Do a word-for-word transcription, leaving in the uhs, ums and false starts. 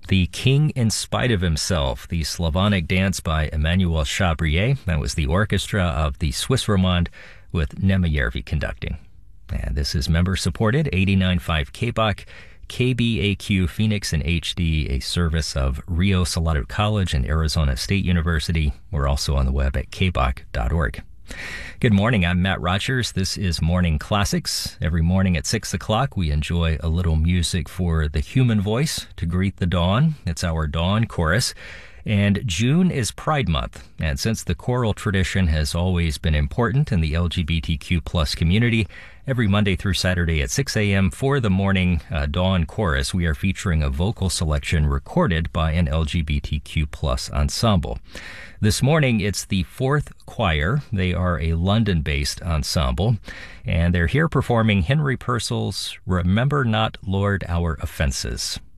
The King in Spite of Himself, the Slavonic dance by Emmanuel Chabrier. That was the orchestra of the Swiss Romand with Nemajärvi conducting. And this is member-supported, eighty-nine point five K B O C, K B A Q Phoenix in H D, a service of Rio Salado College and Arizona State University. We're also on the web at k b o c dot org. Good morning, I'm Matt Rogers. This is Morning Classics. Every morning at six o'clock, we enjoy a little music for the human voice to greet the dawn. It's our dawn chorus. And June is Pride Month. And since the choral tradition has always been important in the L G B T Q plus community, every Monday through Saturday at six a.m. for the morning uh, dawn chorus, we are featuring a vocal selection recorded by an L G B T Q plus ensemble. This morning, it's the Fourth Choir. They are a London-based ensemble, and they're here performing Henry Purcell's Remember Not, Lord, Our Offenses.